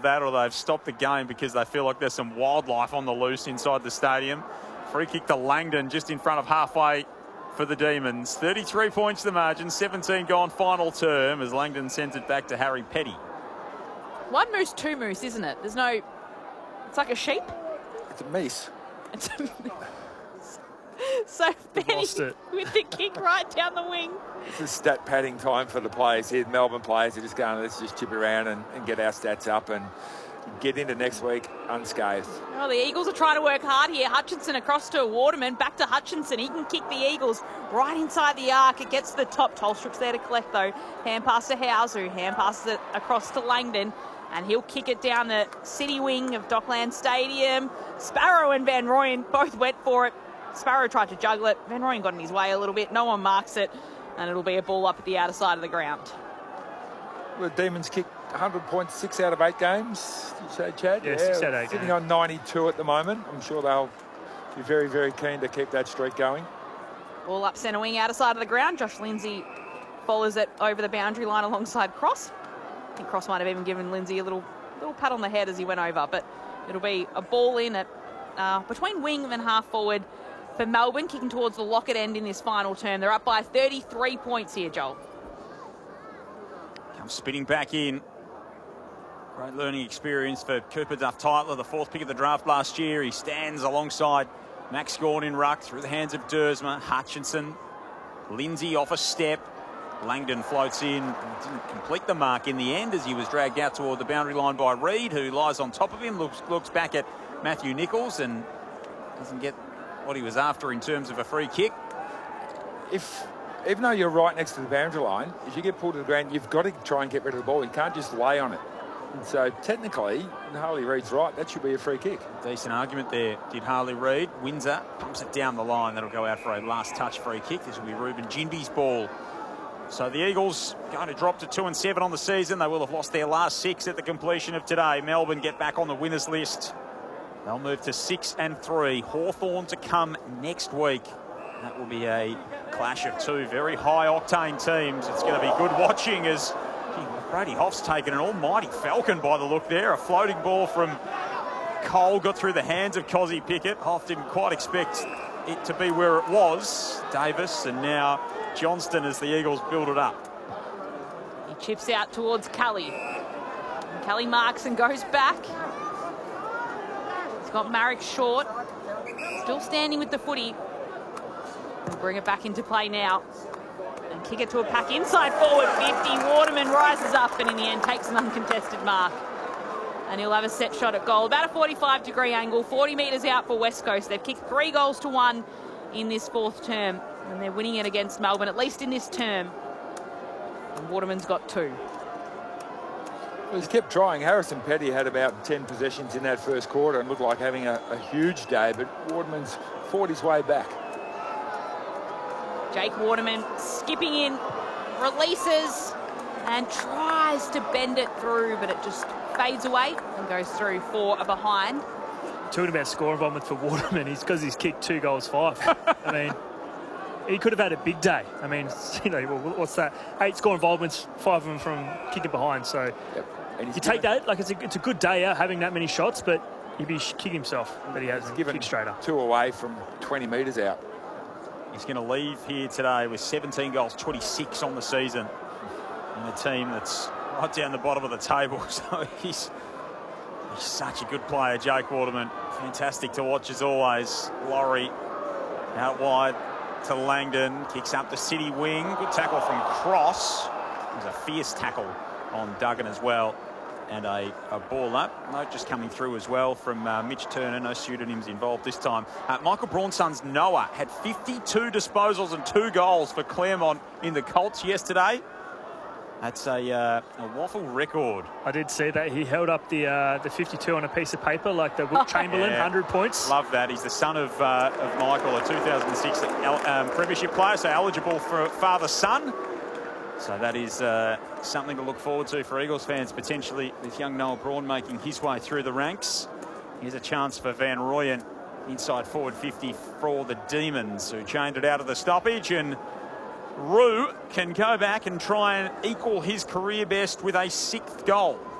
that, or they've stopped the game because they feel like there's some wildlife on the loose inside the stadium. Free kick to Langdon just in front of halfway for the Demons. 33 points the margin, 17 gone final term as Langdon sends it back to Harry Petty. One moose, two moose, isn't it? There's no... It's like a sheep. It's a meese. It's a So Petty with the kick right down the wing. It's a stat padding time for the players here. Melbourne players are just going, let's just chip around and get our stats up and get into next week unscathed. Well, the Eagles are trying to work hard here. Hutchinson across to Waterman, back to Hutchinson. He can kick the Eagles right inside the arc. It gets to the top. Tolstruck's there to collect, though. Hand pass to Hauser, who hand passes it across to Langdon. And he'll kick it down the city wing of Dockland Stadium. Sparrow and Van Rooyen both went for it. Sparrow tried to juggle it. Van Rooyen got in his way a little bit. No one marks it. And it'll be a ball up at the outer side of the ground. The Demons kicked 100 points, 6 out of 8 games. Did you say, Chad? Yeah, 6 out of 8 sitting on 92 at the moment. I'm sure they'll be very, very keen to keep that streak going. Ball up centre wing, outer side of the ground. Josh Lindsay follows it over the boundary line alongside Cross. I think Cross might have even given Lindsay a little pat on the head as he went over, but it'll be a ball in at between wing and half forward for Melbourne, kicking towards the Lockett end in this final term. They're up by 33 points here, Joel. Comes spinning back in. Great learning experience for Cooper Duff-Tytler, the 4th pick of the draft last year. He stands alongside Max Gawn in ruck through the hands of Dersma. Hutchinson, Lindsay off a step. Langdon floats in, didn't complete the mark in the end as he was dragged out toward the boundary line by Reid, who lies on top of him, looks back at Matthew Nichols and doesn't get what he was after in terms of a free kick. Even though you're right next to the boundary line, if you get pulled to the ground, you've got to try and get rid of the ball. You can't just lay on it. And so technically, Harley Reid's right. That should be a free kick. Decent argument there, did Harley Reid. Windsor pumps it down the line. That'll go out for a last touch free kick. This will be Ruben Ginby's ball. So the Eagles going to drop to 2-7 on the season. They will have lost their last 6 at the completion of today. Melbourne get back on the winners list. They'll move to 6-3. Hawthorn to come next week. That will be a clash of 2 very high-octane teams. It's going to be good watching as Brady Hoff's taken an almighty falcon by the look there. A floating ball from Cole got through the hands of Cozzy Pickett. Hoff didn't quite expect it to be where it was. Davis and now Johnston as the Eagles build it up. He chips out towards Kelly. And Kelly marks and goes back. He's got Marek short. Still standing with the footy. We'll bring it back into play now. And kick it to a pack inside forward 50. Waterman rises up and in the end takes an uncontested mark. And he'll have a set shot at goal. About a 45-degree angle, 40 metres out for West Coast. They've kicked 3-1 in this 4th term. And they're winning it against Melbourne, at least in this term. And Waterman's got 2. Well, he's kept trying. Harrison Petty had about 10 possessions in that first quarter and looked like having a huge day, but Waterman's fought his way back. Jake Waterman skipping in, releases and tries to bend it through, but it just fades away and goes through for a behind. Talking about score involvement for Waterman, it's because he's kicked 2 goals, 5. I mean, he could have had a big day. I mean, you know, what's that? 8 score involvements, 5 of them from kicking behind. So you take that, like it's a good day out having that many shots, but he'd be kicking himself that he hasn't given kicked straight up. 2 away from 20 metres out. He's going to leave here today with 17 goals, 26 on the season. And a team that's right down the bottom of the table. So he's such a good player, Jake Waterman. Fantastic to watch as always. Laurie out wide to Langdon. Kicks up the city wing. Good tackle from Cross. There's a fierce tackle on Duggan as well. And a ball up. Note just coming through as well from Mitch Turner. No pseudonyms involved this time. Michael Braun's son's Noah had 52 disposals and 2 goals for Claremont in the Colts yesterday. That's a waffle record. I did see that. He held up the 52 on a piece of paper like the Wilt Chamberlain, 100 points. Love that. He's the son of Michael, a 2006 premiership player, so eligible for father-son. So that is something to look forward to for Eagles fans, potentially with young Noah Braun making his way through the ranks. Here's a chance for Van Rooyen, inside forward 50 for the Demons, who chained it out of the stoppage, and Roo can go back and try and equal his career best with a 6th goal.